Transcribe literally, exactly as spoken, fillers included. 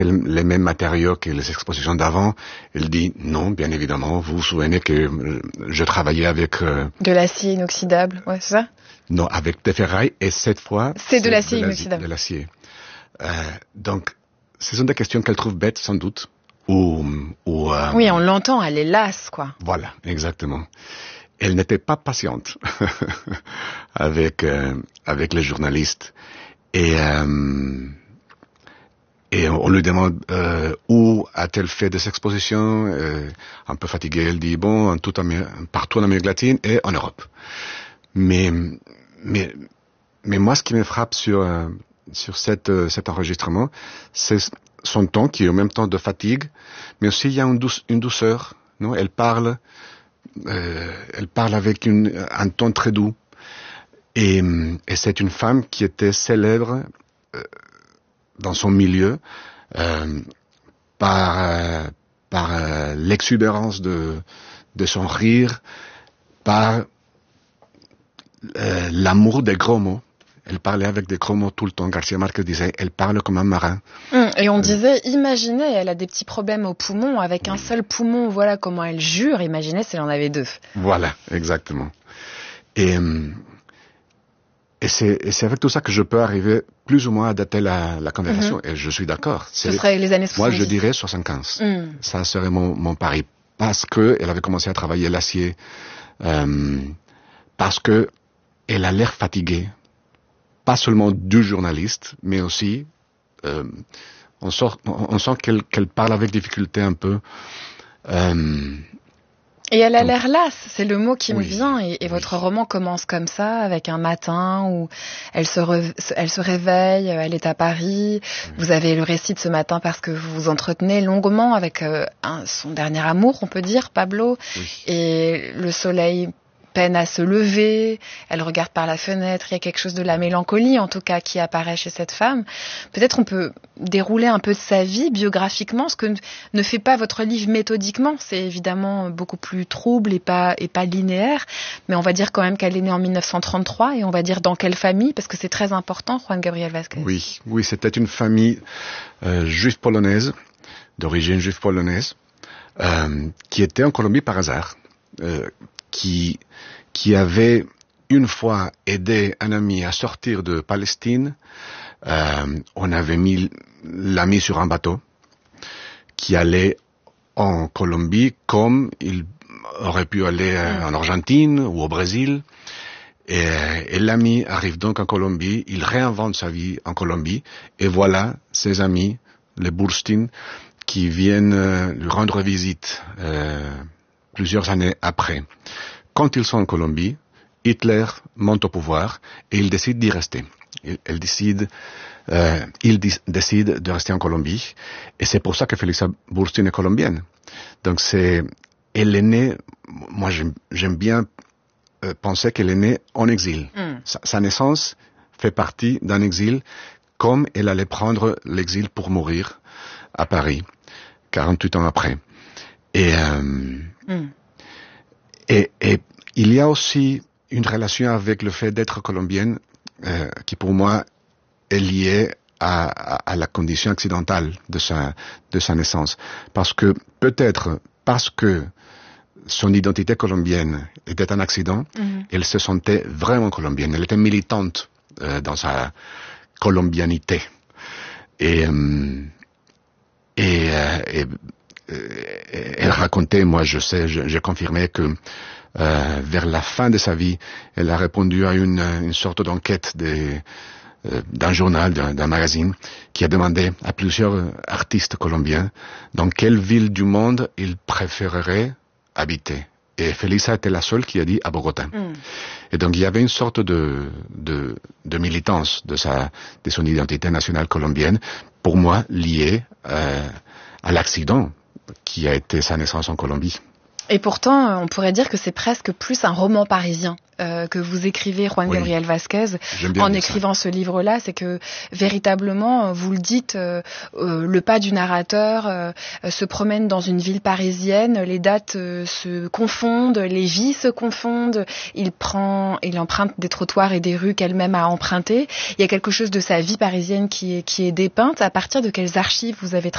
les mêmes matériaux que les expositions d'avant. Il dit non, bien évidemment. Vous vous souvenez que je travaillais avec... Euh, de l'acier inoxydable, ouais, c'est ça? Non, avec des ferrailles, et cette fois... C'est de l'acier de inoxydable. De l'acier. Euh, donc, ce sont des questions qu'elle trouve bêtes, sans doute. Ou, ou, euh, oui, on l'entend, elle est lasse, quoi. Voilà, exactement. Elle n'était pas patiente avec, euh, avec les journalistes. Et... Euh, Et on lui demande euh, où a-t-elle fait des expositions, euh, un peu fatiguée, elle dit bon, en tout Amé- partout en Amérique latine et en Europe. Mais mais mais moi, ce qui me frappe sur euh, sur cette, euh, cet enregistrement, c'est son ton qui est en même temps de fatigue, mais aussi il y a une, douce, une douceur. Non, elle parle, euh, elle parle avec une, un ton très doux. Et, et c'est une femme qui était célèbre. Euh, dans son milieu, euh, par, euh, par euh, l'exubérance de, de son rire, par euh, l'amour des gros mots. Elle parlait avec des gros mots tout le temps. Garcia Marquez disait, elle parle comme un marin. Mmh, et on euh, disait, imaginez, elle a des petits problèmes aux poumons, avec oui. un seul poumon, voilà comment elle jure, imaginez si elle en avait deux. Voilà, exactement. Et... Et c'est, et c'est avec tout ça que je peux arriver plus ou moins à dater la, la conversation. Mm-hmm. Et je suis d'accord. C'est, Ce serait les années soixante-dix. Moi, je dirais soixante-quinze. Mm. Ça serait mon, mon pari. Parce que elle avait commencé à travailler l'acier. Euh, parce que elle a l'air fatiguée. Pas seulement du journaliste, mais aussi, euh, on, sort, on, on sent qu'elle, qu'elle parle avec difficulté un peu. Euh, Et elle a l'air lasse, c'est le mot qui oui, me vient. Et, et oui. votre roman commence comme ça, avec un matin où elle se, re, elle se réveille, elle est à Paris. Oui. Vous avez le récit de ce matin parce que vous vous entretenez longuement avec euh, un, son dernier amour, on peut dire, Pablo. Oui. Et le soleil peine à se lever, elle regarde par la fenêtre, il y a quelque chose de la mélancolie en tout cas qui apparaît chez cette femme. Peut-être on peut dérouler un peu de sa vie biographiquement, ce que ne fait pas votre livre méthodiquement, c'est évidemment beaucoup plus trouble et pas, et pas linéaire, mais on va dire quand même qu'elle est née en dix-neuf cent trente-trois et on va dire dans quelle famille, parce que c'est très important, Juan Gabriel Vázquez. Oui, oui, c'était une famille euh, juive polonaise, d'origine juive polonaise, euh, qui était en Colombie par hasard. Euh, qui qui avait une fois aidé un ami à sortir de Palestine. Euh, on avait mis l'ami sur un bateau qui allait en Colombie comme il aurait pu aller euh, en Argentine ou au Brésil. Et, et l'ami arrive donc en Colombie, il réinvente sa vie en Colombie, et voilà ses amis, les Burstyn, qui viennent euh, lui rendre visite euh, plusieurs années après. Quand ils sont en Colombie, Hitler monte au pouvoir et il décide d'y rester. Il, il, décide, euh, il d- décide de rester en Colombie et c'est pour ça que Felisa Burstyn est colombienne. Donc c'est, elle est née, moi j'aime, j'aime bien euh, penser qu'elle est née en exil. Mm. Sa, sa naissance fait partie d'un exil comme elle allait prendre l'exil pour mourir à Paris, quarante-huit ans après. Et, euh, mm. et, et il y a aussi une relation avec le fait d'être colombienne euh, qui pour moi est liée à, à, à la condition accidentale de sa, de sa naissance. Parce que peut-être parce que son identité colombienne était un accident, mm-hmm. elle se sentait vraiment colombienne. Elle était militante euh, dans sa colombianité. Et, euh, et, euh, et elle racontait, moi je sais, je, j'ai confirmé que euh, vers la fin de sa vie, elle a répondu à une, une sorte d'enquête de, euh, d'un journal, d'un, d'un magazine, qui a demandé à plusieurs artistes colombiens dans quelle ville du monde ils préféreraient habiter. Et Felisa était la seule qui a dit à Bogota. Mm. Et donc il y avait une sorte de, de, de militance de, sa, de son identité nationale colombienne, pour moi liée euh, à l'accident qui a été sa naissance en Colombie. Et pourtant, on pourrait dire que c'est presque plus un roman parisien euh, que vous écrivez, Juan oui. Gabriel Vázquez, en écrivant ça. Ce livre-là. C'est que véritablement, vous le dites, euh, euh, le pas du narrateur euh, se promène dans une ville parisienne, les dates euh, se confondent, les vies se confondent, il prend, il emprunte des trottoirs et des rues qu'elle-même a empruntées. Il y a quelque chose de sa vie parisienne qui est, qui est dépeinte. À partir de quelles archives vous avez